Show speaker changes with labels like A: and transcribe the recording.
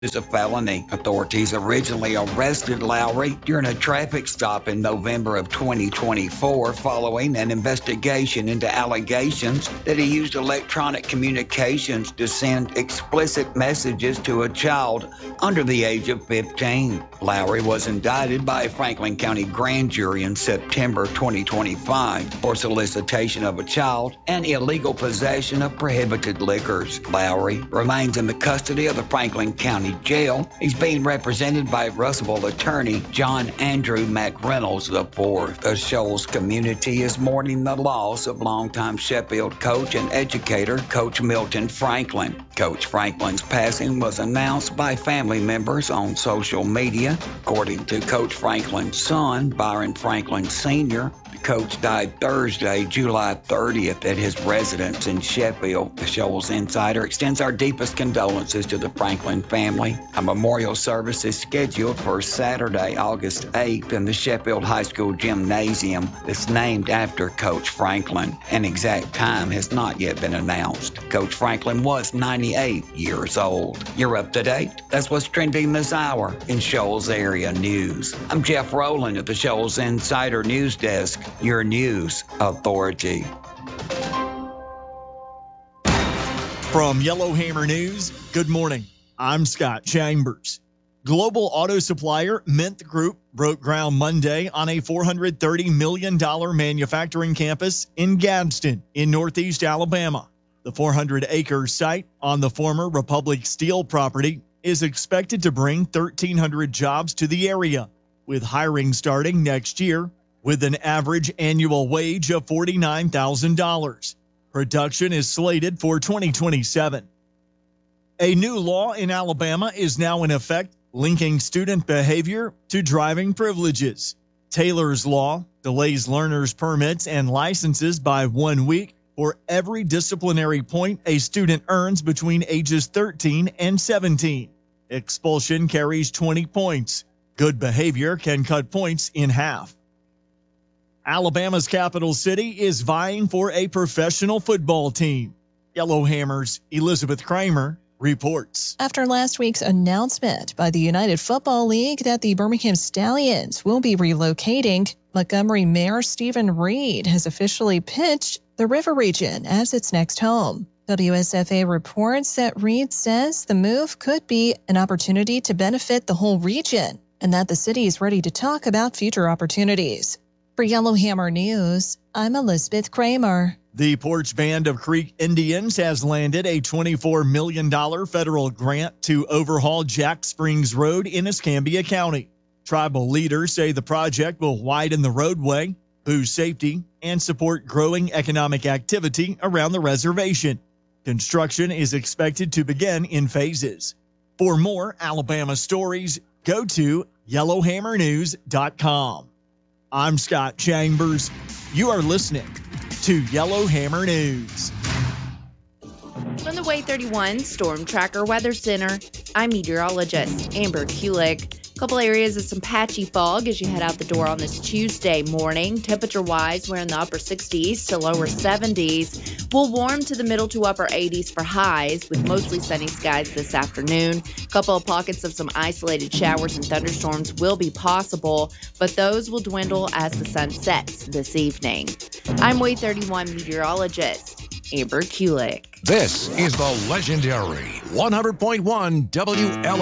A: is a felony. Authorities originally arrested Lowry during a traffic stop in November of 2024 following an investigation into allegations that he used electronic communications to send explicit messages to a child under the age of 15. Lowry was indicted by a Franklin County grand jury in September 2025 for solicitation of a child and illegal possession of prohibited liquors. Lowry remains in the custody of the Franklin County Jail. He's being represented by Russellville attorney John Andrew McReynolds IV. The Shoals community is mourning the loss of longtime Sheffield coach and educator Coach Milton Franklin. Coach Franklin's passing was announced by family members on social media. According to Coach Franklin's son, Byron Franklin Sr., Coach died Thursday, July 30th at his residence in Sheffield. The Shoals Insider extends our deepest condolences to the Franklin family. A memorial service is scheduled for Saturday, August 8th in the Sheffield High School Gymnasium that's named after Coach Franklin. An exact time has not yet been announced. Coach Franklin was 98 years old. You're up to date. That's what's trending this hour in Shoals area news. I'm Jeff Rowland at the Shoals Insider News Desk, your news authority.
B: From Yellowhammer News, good morning. I'm Scott Chambers. Global auto supplier Mint Group broke ground Monday on a $430 million manufacturing campus in Gadsden in northeast Alabama. The 400-acre site on the former Republic Steel property is expected to bring 1,300 jobs to the area, with hiring starting next year with an average annual wage of $49,000. Production is slated for 2027. A new law in Alabama is now in effect, linking student behavior to driving privileges. Taylor's Law delays learners' permits and licenses by 1 week for every disciplinary point a student earns between ages 13 and 17. Expulsion carries 20 points. Good behavior can cut points in half. Alabama's capital city is vying for a professional football team. Yellowhammer's Elizabeth Kramer reports.
C: After last week's announcement by the United Football League that the Birmingham Stallions will be relocating, Montgomery Mayor Stephen Reed has officially pitched the River Region as its next home. WSFA reports that Reed says the move could be an opportunity to benefit the whole region and that the city is ready to talk about future opportunities. For Yellowhammer News, I'm Elizabeth Kramer.
B: The Porch Band of Creek Indians has landed a $24 million federal grant to overhaul Jack Springs Road in Escambia County. Tribal leaders say the project will widen the roadway, boost safety, and support growing economic activity around the reservation. Construction is expected to begin in phases. For more Alabama stories, go to yellowhammernews.com. I'm Scott Chambers. You are listening to Yellowhammer News.
D: From the Way 31 Storm Tracker Weather Center, I'm meteorologist Amber Kulik. A couple areas of some patchy fog as you head out the door on this Tuesday morning. Temperature-wise, we're in the upper 60s to lower 70s. We'll warm to the middle to upper 80s for highs with mostly sunny skies this afternoon. A couple of pockets of some isolated showers and thunderstorms will be possible, but those will dwindle as the sun sets this evening. I'm Way 31 meteorologist Amber Kulik.
E: This is the legendary 100.1 WL.